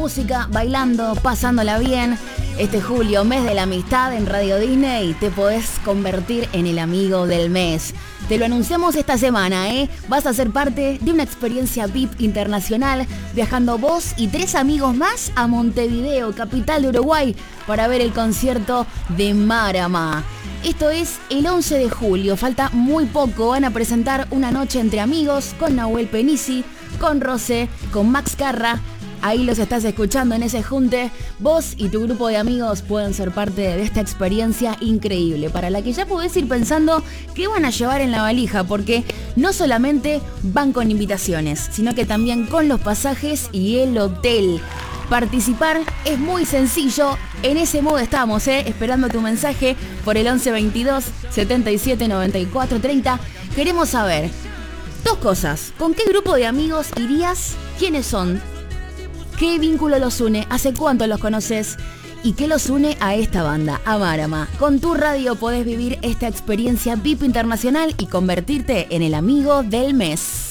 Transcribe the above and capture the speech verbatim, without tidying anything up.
Música, bailando, pasándola bien. Este julio, mes de la amistad en Radio Disney, te podés convertir en el amigo del mes. Te lo anunciamos esta semana, ¿eh? Vas a ser parte de una experiencia V I P internacional, viajando vos y tres amigos más a Montevideo, capital de Uruguay, para ver el concierto de Marama. Esto es el once de julio, falta muy poco. Van a presentar Una noche entre amigos con Nahuel Penisi, con Rosé, con Max Carra. Ahí los estás escuchando en ese junte. Vos y tu grupo de amigos pueden ser parte de esta experiencia increíble, para la que ya podés ir pensando qué van a llevar en la valija, porque no solamente van con invitaciones, sino que también con los pasajes y el hotel. Participar es muy sencillo. En ese modo estamos, ¿eh? Esperando tu mensaje por el once veintidós setenta y siete noventa y cuatro treinta. Queremos saber dos cosas. ¿Con qué grupo de amigos irías? ¿Quiénes son? ¿Qué vínculo los une? ¿Hace cuánto los conoces? ¿Y qué los une a esta banda, a Marama? Con tu radio podés vivir esta experiencia V I P internacional y convertirte en el amigo del mes.